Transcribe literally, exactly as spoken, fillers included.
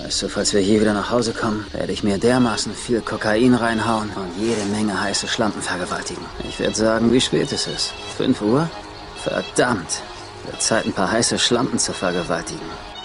Weißt du, falls wir hier wieder nach Hause kommen, werde ich mir dermaßen viel Kokain reinhauen und jede Menge heiße Schlampen vergewaltigen. Ich werde sagen, wie spät es ist. Fünf Uhr? Verdammt. Wird Zeit, ein paar heiße Schlampen zu vergewaltigen.